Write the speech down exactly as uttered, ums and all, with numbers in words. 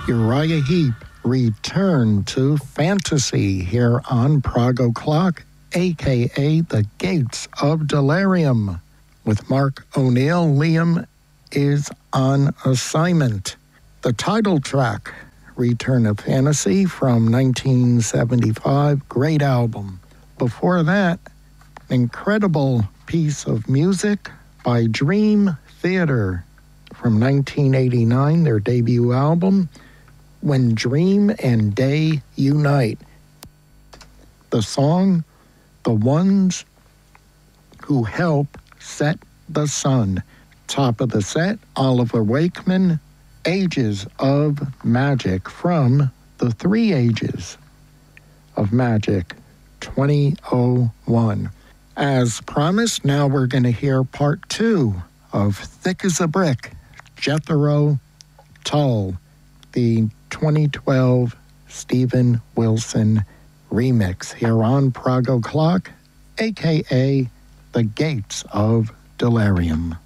Uriah Heep returned to fantasy here on Prague O'Clock, a k a. The Gates of Delirium. With Mark O'Neill, Liam is on assignment. The title track, Return of Fantasy from nineteen seventy-five, great album. Before that, incredible piece of music by Dream Theater from nineteen eighty-nine, their debut album, When Dream and Day Unite. The song, The Ones Who Help Set the Sun. Top of the set, Oliver Wakeman, Ages of Magic from The Three Ages of Magic, twenty oh one. As promised, now we're going to hear part two of Thick as a Brick, Jethro Tull, the twenty twelve Steven Wilson remix here on Prague O'Clock, a k a. The Gates of Delirium.